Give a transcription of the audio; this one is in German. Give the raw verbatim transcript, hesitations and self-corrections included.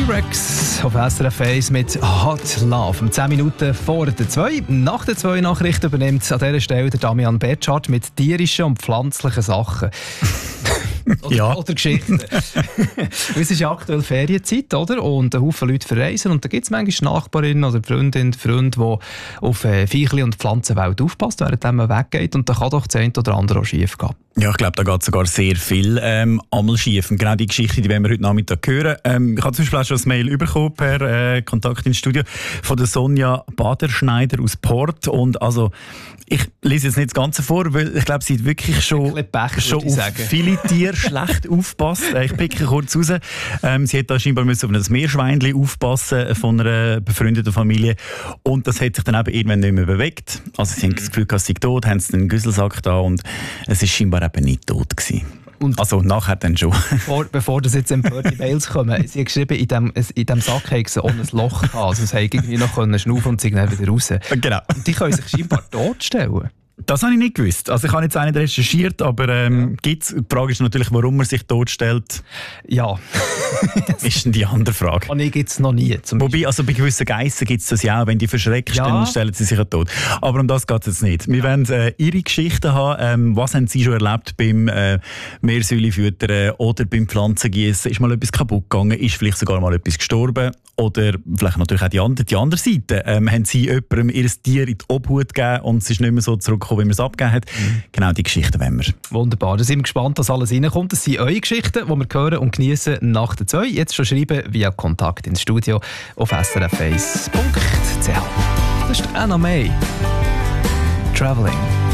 T-Rex auf S R F eins mit Hot Love. Um zehn Minuten vor der zwei. Nach der zwei Nachrichten übernimmt an dieser Stelle der Damian Betschart mit tierischen und pflanzlichen Sachen. Oder, ja. oder Geschichten. Es ist ja aktuell Ferienzeit, oder? Und ein Haufen Leute verreisen. Und da gibt es manchmal Nachbarinnen oder Freundinnen, Freunde, die auf äh, Viechli- und Pflanzenwelt aufpassen, während man weggeht. Und da kann doch das eine oder andere auch schief gehen. Ja, ich glaube, da geht sogar sehr viel ähm, einmal schief. Und genau die Geschichte, die werden wir heute Nachmittag hören. Ähm, ich habe zum Beispiel auch schon ein Mail bekommen per äh, Kontakt ins Studio von der Sonja Baderschneider aus Port. Und also, ich lese jetzt nicht das Ganze vor, weil ich glaube, sie hat wirklich schon, Pech, schon auf sagen. viele Tiere schlecht aufpasst. Ich picke kurz raus. Ähm, sie hat da scheinbar müssen auf ein Meerschweinchen aufpassen von einer befreundeten Familie. Und das hat sich dann eben irgendwann nicht mehr bewegt. Also sie haben das Gefühl, es sei tot, haben einen Güsselsack da und es ist scheinbar eben nicht tot gewesen. Und also nachher dann schon. Bevor, bevor das jetzt empörte Mails kommen, sie hat geschrieben, in dem, in dem Sack haben sie ohne ein Loch gehabt. Also sie haben irgendwie noch schnaufen und sie dann wieder raus. Genau. Und die können sich scheinbar totstellen. Das habe ich nicht gewusst. Also ich habe jetzt auch nicht recherchiert, aber ähm, ja. gibt's? Die Frage ist natürlich, warum man sich totstellt. Ja. ist denn die andere Frage. Und ich gibt es noch nie. Wobei, also bei gewissen Geissen gibt es das ja auch. Wenn die verschreckst, ja. dann stellen sie sich ja tot. Aber um das geht es jetzt nicht. Wir ja. werden äh, Ihre Geschichten haben. Ähm, was haben Sie schon erlebt beim äh, Meersäulenfüttern oder beim Pflanzengießen? Ist mal etwas kaputt gegangen? Ist vielleicht sogar mal etwas gestorben? Oder vielleicht natürlich auch die andere, die andere Seite. Ähm, haben Sie jemandem Ihr Tier in die Obhut gegeben und es ist nicht mehr so zurückgekommen, wie man es abgegeben hat? Mhm. Genau die Geschichten wollen wir. Wunderbar. Da sind wir gespannt, was alles reinkommt. Das sind eure Geschichten, die wir hören und genießen nach der zwei. Jetzt schon schreiben via Kontakt ins Studio auf s r f eins punkt c h. Das ist Anna May. Traveling.